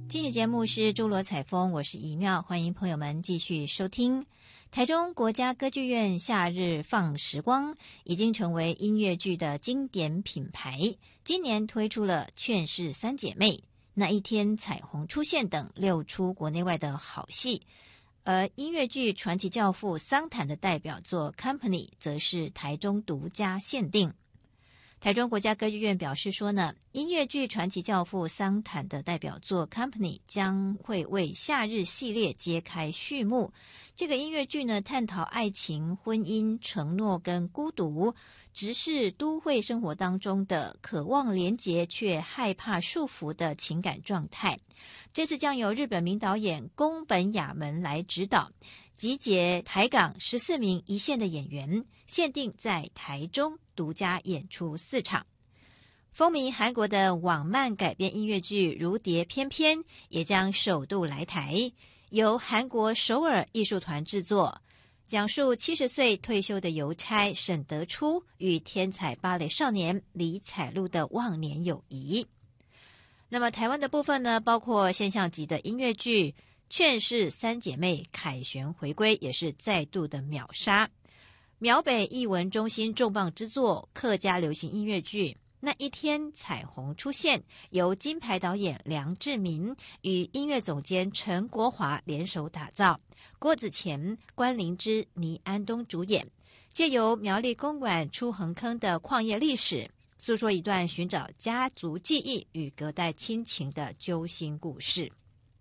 今日节目是诸罗采风，我是怡妙，欢迎朋友们继续收听。台中国家歌剧院夏日放时光已经成为音乐剧的经典品牌，今年推出了《劝世三姐妹》、那一天彩虹出现等6出国内外的好戏，而音乐剧传奇教父桑坦的代表作 Company 则是台中独家限定。台中国家歌剧院表示说呢，音乐剧传奇教父桑坦的代表作 Company 将会为夏日系列揭开序幕。这个音乐剧呢，探讨爱情、婚姻、承诺跟孤独，直视都会生活当中的渴望连结却害怕束缚的情感状态。这次将由日本名导演宫本雅门来指导，集结台港14名一线的演员，限定在台中独家演出4场。风靡韩国的网漫改编音乐剧《如蝶翩翩》也将首度来台，由韩国首尔艺术团制作，讲述70岁退休的邮差沈德初与天才芭蕾少年李彩璐的忘年友谊。那么台湾的部分呢，包括现象级的音乐剧《劝世三姐妹》凯旋回归，也是再度的秒杀。苗北艺文中心重磅之作客家流行音乐剧《那一天彩虹出现》，由金牌导演梁志民与音乐总监陈国华联手打造，郭子乾、关灵芝、倪安东主演，借由苗栗公馆出横坑的矿业历史，诉说一段寻找家族记忆与隔代亲情的揪心故事。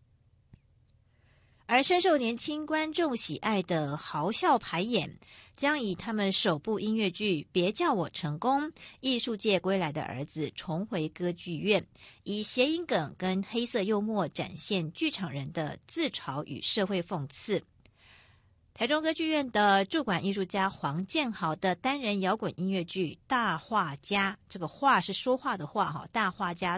而深受年轻观众喜爱的豪笑排演，将以他们首部音乐剧《别叫我成功》艺术界归来的儿子重回歌剧院，以谐音梗跟黑色幽默展现剧场人的自嘲与社会讽刺。台中歌剧院的驻馆艺术家黄建豪的单人摇滚音乐剧《大画家》，这个画是说话的画，大画家